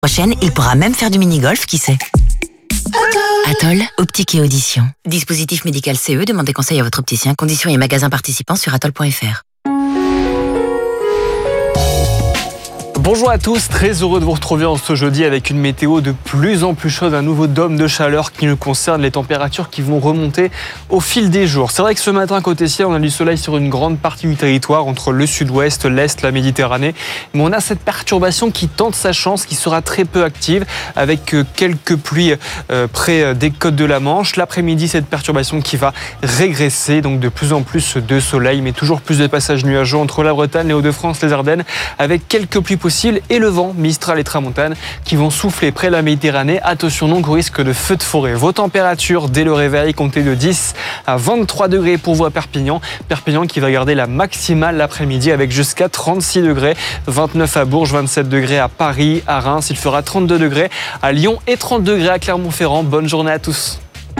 Prochaine, il pourra même faire du mini-golf, qui sait. Atoll, optique et audition. Dispositif médical CE, demandez conseil à votre opticien. Conditions et magasins participants sur atoll.fr. Bonjour à tous, très heureux de vous retrouver en ce jeudi avec une météo de plus en plus chaude, un nouveau dôme de chaleur qui nous concerne, les températures qui vont remonter au fil des jours. C'est vrai que ce matin, côté ciel, on a du soleil sur une grande partie du territoire, entre le sud-ouest, l'est, la Méditerranée. Mais on a cette perturbation qui tente sa chance, qui sera très peu active, avec quelques pluies près des côtes de la Manche. L'après-midi, cette perturbation qui va régresser, donc de plus en plus de soleil, mais toujours plus de passages nuageux entre la Bretagne, les Hauts-de-France, les Ardennes, avec quelques pluies possibles et le vent, Mistral et Tramontane, qui vont souffler près de la Méditerranée. Attention donc au risque de feux de forêt. Vos températures dès le réveil, comptez de 10 à 23 degrés pour vous à Perpignan. Perpignan qui va garder la maximale l'après-midi avec jusqu'à 36 degrés. 29 à Bourges, 27 degrés à Paris, à Reims. Il fera 32 degrés à Lyon et 30 degrés à Clermont-Ferrand. Bonne journée à tous.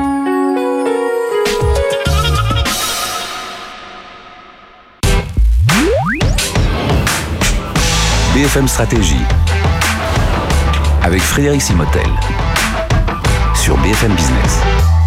BFM Stratégie avec Frédéric Simotel sur BFM Business.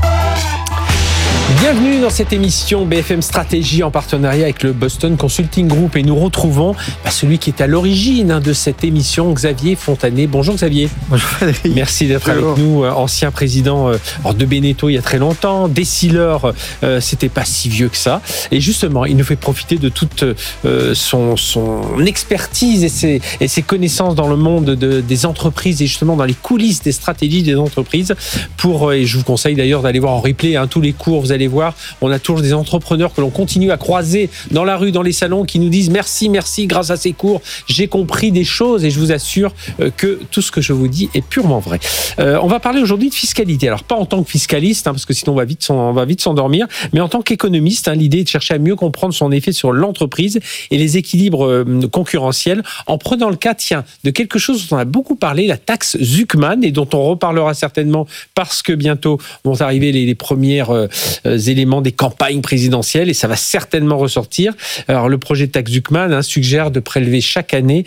Bienvenue dans cette émission BFM Stratégie en partenariat avec le Boston Consulting Group et nous retrouvons celui qui est à l'origine de cette émission, Xavier Fontanet. Bonjour Xavier. Bonjour Frédéric. Merci d'être avec nous, ancien président de Beneteau il y a très longtemps. Dessileur, c'était pas si vieux que ça. Et justement, il nous fait profiter de toute son expertise et ses connaissances dans le monde des entreprises et justement dans les coulisses des stratégies des entreprises. Et je vous conseille d'ailleurs d'aller voir en replay tous les cours. Vous allez voir, on a toujours des entrepreneurs que l'on continue à croiser dans la rue, dans les salons, qui nous disent merci, grâce à ces cours, j'ai compris des choses et je vous assure que tout ce que je vous dis est purement vrai. On va parler aujourd'hui de fiscalité. Alors pas en tant que fiscaliste, parce que sinon on va vite s'endormir, mais en tant qu'économiste. L'idée est de chercher à mieux comprendre son effet sur l'entreprise et les équilibres concurrentiels en prenant le cas, de quelque chose dont on a beaucoup parlé, la taxe Zuckman, et dont on reparlera certainement parce que bientôt vont arriver les premières éléments des campagnes présidentielles et ça va certainement ressortir. Alors le projet de taxe Zuckman suggère de prélever chaque année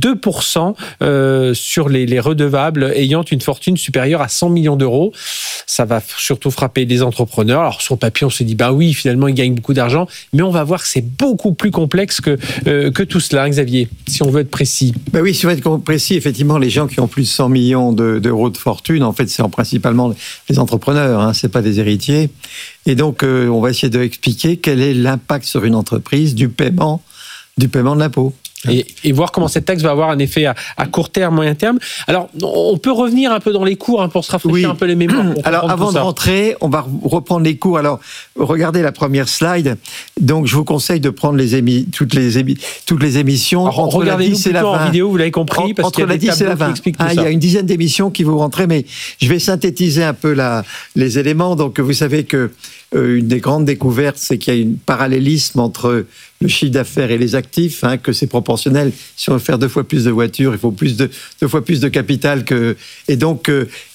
2% sur les redevables ayant une fortune supérieure à 100 millions d'euros. Ça va surtout frapper les entrepreneurs. Alors sur le papier on se dit oui, finalement ils gagnent beaucoup d'argent, mais on va voir que c'est beaucoup plus complexe que tout cela, Xavier, si on veut être précis. Oui, si on veut être précis, effectivement, les gens qui ont plus de 100 millions d'euros de fortune, en fait, c'est principalement les entrepreneurs, c'est pas des héritiers. Et donc, on va essayer d'expliquer quel est l'impact sur une entreprise du paiement de l'impôt. Et voir comment cette taxe va avoir un effet à court terme, moyen terme. Alors, on peut revenir un peu dans les cours pour se rafraîchir un peu les mémoires. Alors, avant de rentrer, on va reprendre les cours. Alors, regardez la première slide. Donc, je vous conseille de prendre toutes les émissions. Alors, entre la 10 et la 20. En vidéo, vous l'avez compris, parce qu'il y a des tableaux qui expliquent tout ça. Il y a une dizaine d'émissions qui vont rentrer, mais je vais synthétiser un peu les éléments. Donc, vous savez que une des grandes découvertes, c'est qu'il y a un parallélisme entre le chiffre d'affaires et les actifs, que c'est proportionnel. Si on veut faire 2 fois plus de voitures, il faut 2 fois plus de capital et donc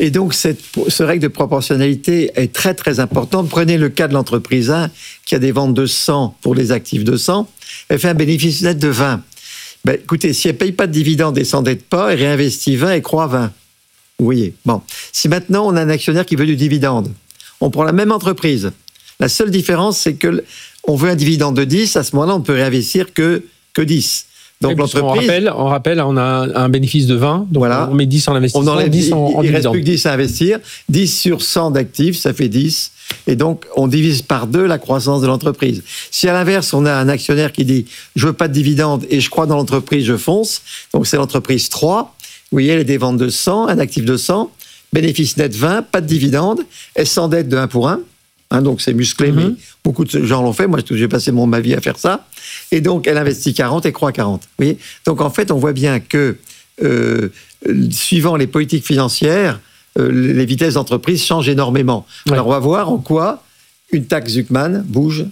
ce règle de proportionnalité est très très importante. Prenez le cas de l'entreprise 1 qui a des ventes de 100 pour les actifs de 100, elle fait un bénéfice net de 20. Écoutez, si elle paye pas de dividendes et s'endette pas, elle réinvestit 20 et croît 20. Vous voyez. Bon, si maintenant on a un actionnaire qui veut du dividende, on prend la même entreprise. La seule différence, c'est que on veut un dividende de 10, à ce moment-là, on ne peut réinvestir que 10. Donc l'entreprise... On rappelle, on a un bénéfice de 20, donc voilà. On met 10 en investissement, on enlève 10 en dividende. Il ne reste plus que 10 à investir. 10 sur 100 d'actifs, ça fait 10. Et donc, on divise par 2 la croissance de l'entreprise. Si à l'inverse, on a un actionnaire qui dit « je veux pas de dividende et je crois dans l'entreprise, je fonce », donc c'est l'entreprise 3. Vous voyez, elle a des ventes de 100, un actif de 100, bénéfice net 20, pas de dividende, elle s'endette de 1 pour 1. Donc c'est musclé, mais beaucoup de gens l'ont fait. Moi, j'ai passé ma vie à faire ça. Et donc, elle investit 40 et croît 40. Vous voyez ? Donc, en fait, on voit bien que, suivant les politiques financières, les vitesses d'entreprise changent énormément. Ouais. Alors, on va voir en quoi une taxe Zuckman bouge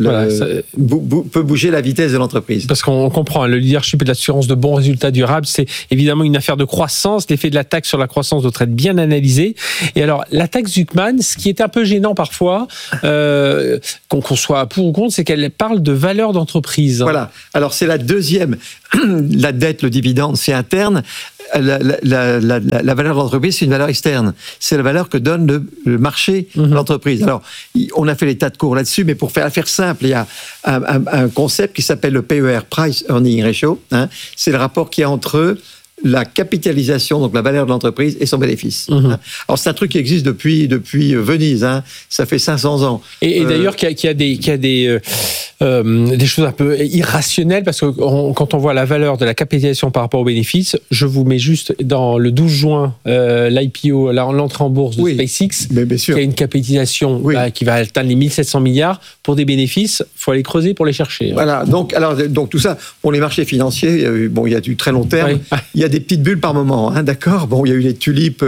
peut bouger la vitesse de l'entreprise. Parce qu'on comprend, le leadership et l'assurance de bons résultats durables, c'est évidemment une affaire de croissance. L'effet de la taxe sur la croissance doit être bien analysé. Et alors, la taxe Zuckman, ce qui est un peu gênant parfois, qu'on soit pour ou contre, c'est qu'elle parle de valeur d'entreprise. Voilà. Alors, c'est la deuxième. La dette, le dividende, c'est interne. la valeur de l'entreprise, c'est une valeur externe. C'est la valeur que donne le marché de l'entreprise. Alors, on a fait les tas de cours là-dessus, mais pour faire faire simple, il y a un concept qui s'appelle le PER, Price Earning Ratio. Hein. C'est le rapport qu'il y a entre la capitalisation, donc la valeur de l'entreprise, et son bénéfice. Hein. Alors, c'est un truc qui existe depuis Venise. Hein. Ça fait 500 ans. Et d'ailleurs, qu'il y a des choses un peu irrationnelles, parce que quand on voit la valeur de la capitalisation par rapport aux bénéfices, je vous mets juste dans le 12 juin, l'IPO, l'entrée en bourse de SpaceX, qui a une capitalisation qui va atteindre les 1700 milliards. Pour des bénéfices, il faut aller creuser pour les chercher. Hein. Voilà, donc tout ça, pour les marchés financiers, il y a du très long terme, il y a des petites bulles par moment, hein, d'accord. Bon, il y a eu les tulipes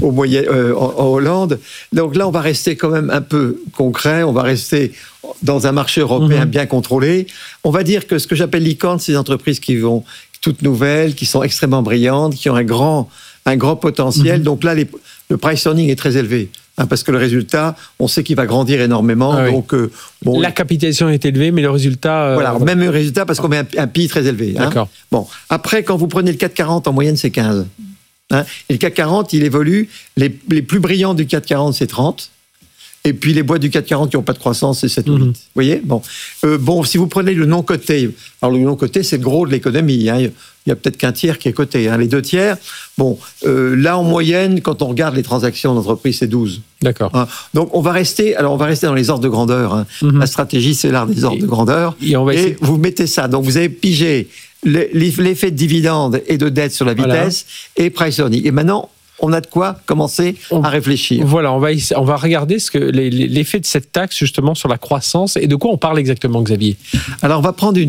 en Hollande. Donc là, on va rester quand même un peu concret, on va rester dans un marché européen bien contrôlé. On va dire que ce que j'appelle licorne, c'est des entreprises qui vont toutes nouvelles, qui sont extrêmement brillantes, qui ont un grand potentiel. Donc là, le price earning est très élevé. Hein, parce que le résultat, on sait qu'il va grandir énormément. Donc, la capitalisation est élevée, mais le résultat... même le résultat, parce qu'on met un PI très élevé. Hein. D'accord. Bon, après, quand vous prenez le CAC 40, en moyenne, c'est 15. Hein. Et le CAC 40, il évolue. Les plus brillants du CAC 40, c'est 30. Et puis les boîtes du CAC 40 qui n'ont pas de croissance, c'est 7 ou 8. Vous voyez ? Bon, si vous prenez le non coté, alors le non coté, c'est le gros de l'économie. Hein. Il y a peut-être qu'un tiers qui est coté. Hein. Les 2 tiers, là, en moyenne, quand on regarde les transactions d'entreprise, c'est 12. D'accord. Hein. Donc, on va rester dans les ordres de grandeur. Hein. La stratégie, c'est l'art des ordres de grandeur. Et vous mettez ça. Donc, vous avez pigé l'effet de dividende et de dette sur la vitesse et price earning. Et maintenant, on a de quoi commencer à réfléchir. Voilà, on va regarder l'effet de cette taxe justement sur la croissance et de quoi on parle exactement, Xavier. Alors, on va prendre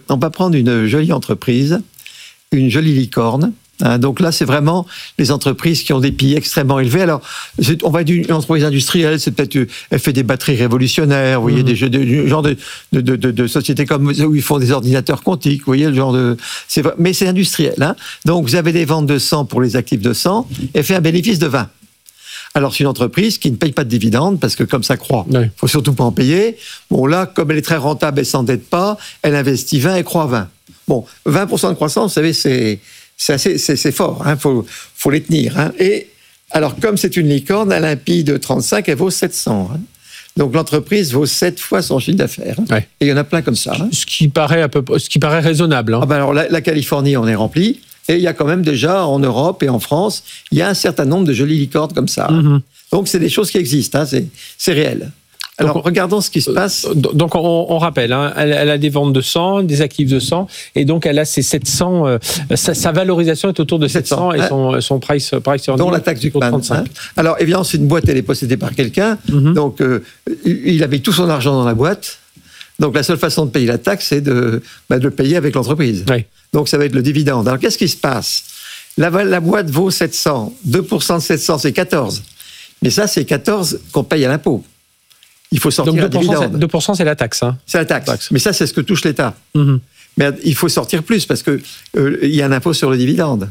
une jolie entreprise, une jolie licorne. Hein, donc là, c'est vraiment les entreprises qui ont des PI extrêmement élevés. Alors, on va dire une entreprise industrielle, c'est peut-être, elle fait des batteries révolutionnaires, vous voyez, des genre de sociétés comme où ils font des ordinateurs quantiques, vous voyez, le genre de. Mais c'est industriel. Hein. Donc, vous avez des ventes de 100 pour les actifs de 100 et fait un bénéfice de 20. Alors, c'est une entreprise qui ne paye pas de dividendes parce que comme ça croît, il faut surtout pas en payer. Bon, là, comme elle est très rentable, elle s'endette pas, elle investit 20 et croît 20. Bon, 20% de croissance, vous savez, c'est fort, hein, faut les tenir. Hein. Et alors, comme c'est une licorne, elle a un PI de 35, elle vaut 700. Hein. Donc, l'entreprise vaut 7 fois son chiffre d'affaires. Hein. Ouais. Et il y en a plein comme ça. Hein. Ce qui paraît raisonnable. Hein. Ah ben alors, la Californie, on est rempli. Et il y a quand même déjà, en Europe et en France, il y a un certain nombre de jolies licornes comme ça. Hein. Donc, c'est des choses qui existent. Hein, c'est réel. Alors, regardons ce qui se passe. Donc, on rappelle, hein, elle a des ventes de 100, des actifs de 100, et donc elle a ses 700, sa valorisation est autour de 700 et son price earning. Dont la taxe du CPAN. Hein. Alors, évidemment, c'est une boîte, elle est possédée par quelqu'un, donc il avait tout son argent dans la boîte, donc la seule façon de payer la taxe, c'est de le payer avec l'entreprise. Oui. Donc, ça va être le dividende. Alors, qu'est-ce qui se passe ? La boîte vaut 700, 2% de 700, c'est 14. Mais ça, c'est 14 qu'on paye à l'impôt. Il faut sortir un dividende. 2%, c'est la taxe. Hein. C'est la taxe. Mais ça, c'est ce que touche l'État. Mais il faut sortir plus parce qu'il y a un impôt sur le dividende.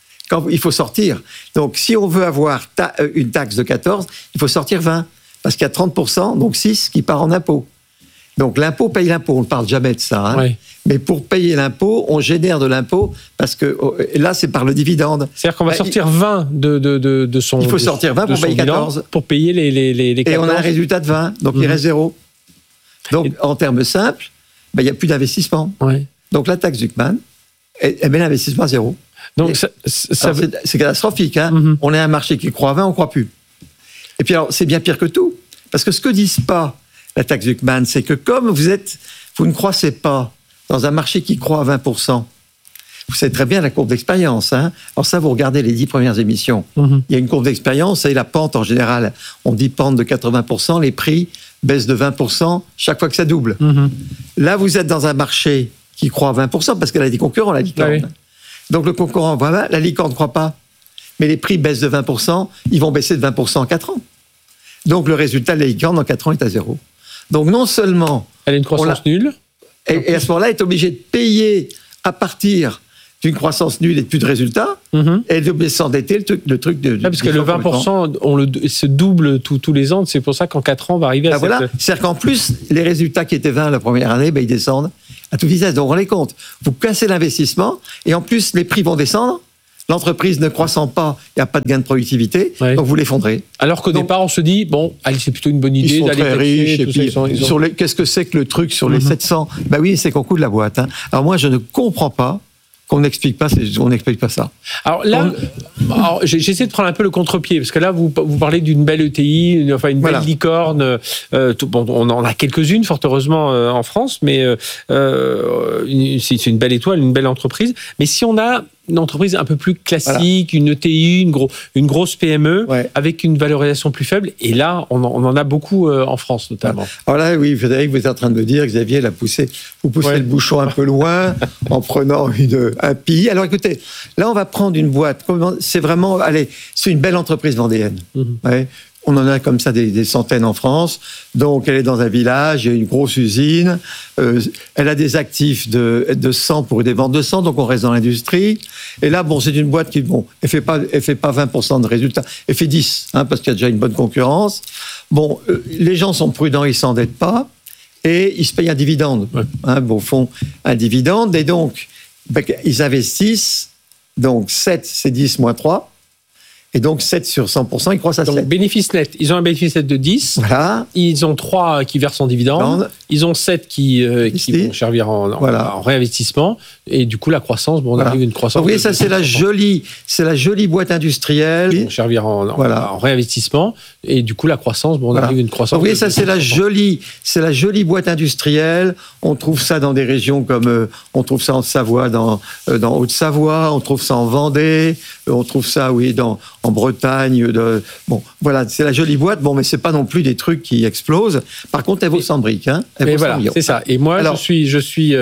Il faut sortir. Donc, si on veut avoir une taxe de 14, il faut sortir 20. Parce qu'il y a 30%, donc 6, qui part en impôt. Donc, l'impôt paye l'impôt. On ne parle jamais de ça. Hein. Oui. Mais pour payer l'impôt, on génère de l'impôt parce que là, c'est par le dividende. C'est-à-dire qu'on va sortir 20 de son. Il faut sortir 20 pour payer 14. Pour payer les 14. Et on a un résultat de 20, donc il reste 0. Donc, en termes simples, il n'y a plus d'investissement. Ouais. Donc, la taxe Zuckman, elle met l'investissement à 0. Donc, c'est catastrophique. Hein. On a un marché qui croît à 20, on ne croit plus. Et puis, alors, c'est bien pire que tout. Parce que ce que disent pas la taxe Zuckman, c'est que comme vous ne croissez pas dans un marché qui croît à 20%, vous savez très bien la courbe d'expérience. Hein. Alors ça, vous regardez les 10 premières émissions. Il y a une courbe d'expérience et la pente, en général, on dit pente de 80%, les prix baissent de 20% chaque fois que ça double. Là, vous êtes dans un marché qui croît à 20% parce qu'elle a des concurrents, la licorne. Oui. Donc le concurrent, voilà, la licorne ne croît pas. Mais les prix baissent de 20%, ils vont baisser de 20% en 4 ans. Donc le résultat de la licorne en 4 ans est à 0. Donc non seulement... Elle a une croissance nulle. Et à ce moment-là, elle est obligée de payer à partir d'une croissance nulle et de plus de résultats, et elle doit s'endetter le truc de... parce que le 20%, se double tous les ans, c'est pour ça qu'en 4 ans, on va arriver à cette... Voilà, c'est-à-dire qu'en plus, les résultats qui étaient 20 la première année, ils descendent à toute vitesse. Donc, on les compte. Vous cassez l'investissement, et en plus, les prix vont descendre, L'entreprise ne croissant pas, il n'y a pas de gain de productivité, Ouais. donc vous l'effondrez. Alors qu'au départ, on se dit, bon, allez, c'est plutôt une bonne idée Ils sont d'aller très taxer, riches. Et tout ça, puis, ils ont- qu'est-ce que c'est que le truc sur les 700 ? Ben oui, c'est qu'on coûte la boîte. Hein. Alors moi, je ne comprends pas qu'on n'explique pas ça. Alors là, j'essaie de prendre un peu le contre-pied, parce que là, vous parlez d'une belle ETI, une Voilà. belle licorne. Bon, on en a quelques-unes, fort heureusement, en France, mais c'est une belle étoile, une belle entreprise. Mais si on a une entreprise un peu plus classique, une ETI, une grosse PME, Ouais. avec une valorisation plus faible, et là, on en a beaucoup en France, notamment. Alors là, oui, Frédéric, vous êtes en train de me dire, Xavier, vous poussez Ouais. le bouchon un peu loin en prenant un PI. Alors écoutez, là, on va prendre une boîte. C'est vraiment, c'est une belle entreprise vendéenne. Ouais. On en a comme ça des centaines en France. Donc, elle est dans un village, il y a une grosse usine. Elle a des actifs de 100 pour des ventes de 100, donc on reste dans l'industrie. Et là, bon, c'est une boîte qui, bon, elle fait pas 20% de résultats. Elle fait 10, parce qu'il y a déjà une bonne concurrence. Bon, les gens sont prudents, ils s'endettent pas. Et ils se payent un dividende. Ouais. Au fond, un dividende. Et donc, ils investissent. Donc, 7, c'est 10 moins 3. Et donc, 7 sur 100%, ils croissent à Donc, 7. bénéfice net. Ils ont un bénéfice net de 10. Voilà. Ils ont 3 qui versent en dividende. Ils ont 7 qui vont servir en réinvestissement. Et du coup, la croissance, on arrive à une croissance. Vous voyez, ça, c'est la jolie boîte industrielle. Ils vont servir en réinvestissement. Et du coup, la croissance, on arrive à une croissance. Vous voyez, ça, c'est la jolie boîte industrielle. On trouve ça dans des régions comme, on trouve ça en Savoie, dans Haute-Savoie. On trouve ça en Vendée. On trouve ça, oui, en Bretagne. Bon, voilà, c'est la jolie boîte. Bon, mais c'est pas non plus des trucs qui explosent. Par contre, elle vaut 100 briques, hein. Mais voilà, c'est ça. Et moi, alors, je suis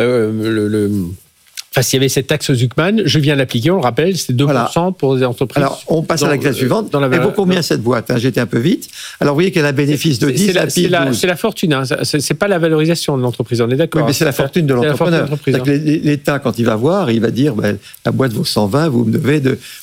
Enfin, s'il y avait cette taxe Zuckman, je viens l'appliquer, on le rappelle, c'est 2% pour les entreprises. Alors, on passe à la classe suivante. Elle vaut combien cette boîte ? J'étais un peu vite. Alors, vous voyez qu'elle a un bénéfice de 10, c'est la fortune, hein. C'est pas la valorisation de l'entreprise, on est d'accord. Oui, mais c'est la fortune de l'entrepreneur. L'État, quand il va voir, il va dire, la boîte vaut 120, vous me devez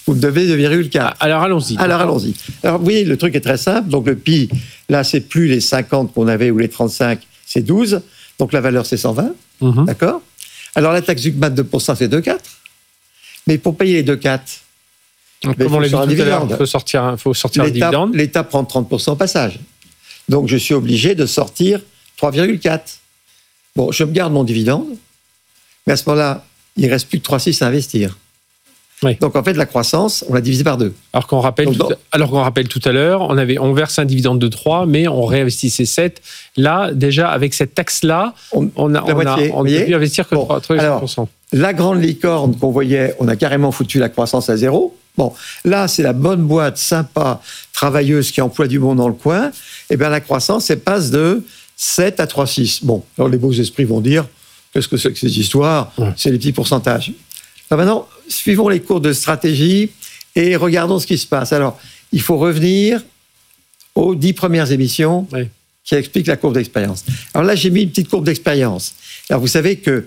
2,4. Alors, allons-y. Alors, vous voyez, le truc est très simple. Donc, le PI, là, c'est plus les 50 qu'on avait ou les 35, c'est 12. Donc, la valeur, c'est 120. D'accord ? Alors, la taxe Zuckman de 2%, c'est 2,4. Mais pour payer les 2,4, comme on l'a dit tout à l'heure, il faut sortir un dividende. L'État prend 30% au passage. Donc, je suis obligé de sortir 3,4. Bon, je me garde mon dividende, mais à ce moment-là, il ne reste plus que 3,6 à investir. Oui. Donc, en fait, la croissance, on l'a divisé par 2. Alors qu'on rappelle tout à l'heure, on verse un dividende de 3, mais on réinvestit ces 7. Là, déjà, avec cette taxe-là, on ne peut plus investir que 3%. Alors, la grande licorne qu'on voyait, on a carrément foutu la croissance à 0. Bon, là, c'est la bonne boîte, sympa, travailleuse, qui emploie du monde dans le coin. Eh bien, la croissance, elle passe de 7 à 3,6. Bon, alors les beaux esprits vont dire, qu'est-ce que c'est que ces histoires ? C'est les petits pourcentages. Alors maintenant, suivons les cours de stratégie et regardons ce qui se passe. Alors, il faut revenir aux 10 premières émissions qui expliquent la courbe d'expérience. Alors là, j'ai mis une petite courbe d'expérience. Alors, vous savez que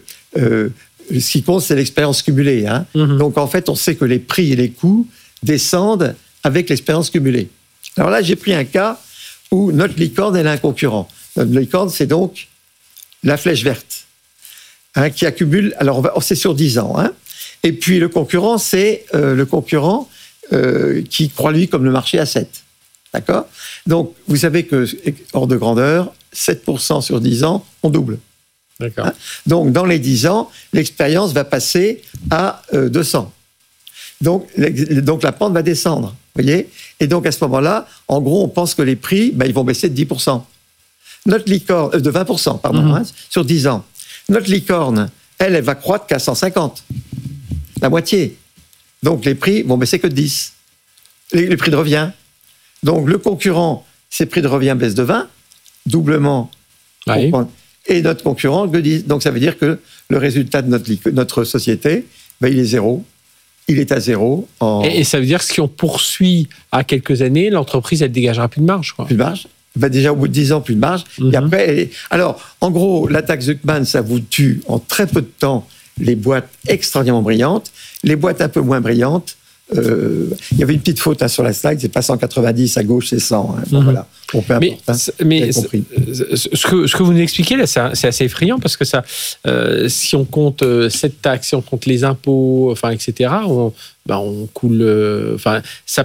ce qui compte, c'est l'expérience cumulée. Hein. Donc, en fait, on sait que les prix et les coûts descendent avec l'expérience cumulée. Alors là, j'ai pris un cas où notre licorne, elle a un concurrent. Notre licorne, c'est donc la flèche verte, qui accumule... Alors, c'est sur 10 ans, hein. Et puis, le concurrent, c'est le concurrent qui croit, lui, comme le marché à 7. D'accord ? Donc, vous savez que, hors de grandeur, 7% sur 10 ans, on double. D'accord. Hein ? Donc, dans les 10 ans, l'expérience va passer à 200. Donc, la pente va descendre. Vous voyez ? Et donc, à ce moment-là, en gros, on pense que les prix, ils vont baisser de 10%. Notre licorne... de 20%, pardon, hein, sur 10 ans. Notre licorne, elle va croître qu'à 150. La moitié. Donc, les prix vont baisser que de 10. Les prix de revient. Donc, le concurrent, ses prix de revient baissent de 20, doublement. Oui. Et notre concurrent, que 10. Donc, ça veut dire que le résultat de notre société, il est 0. Il est à 0. Et ça veut dire que si on poursuit à quelques années, l'entreprise, elle dégagera plus de marge, quoi. Plus de marge. Déjà, au bout de 10 ans, plus de marge. Et après, alors, en gros, la taxe Zuckman, ça vous tue en très peu de temps les boîtes extraordinairement brillantes. Les boîtes un peu moins brillantes, Il y avait une petite faute sur la slide, c'est pas 190, à gauche c'est 100. Bon, voilà. Bon, peu importe, mais ce que vous nous expliquez là, c'est assez effrayant parce que ça, si on compte cette taxe, si on compte les impôts, enfin, etc., on coule. Enfin, ça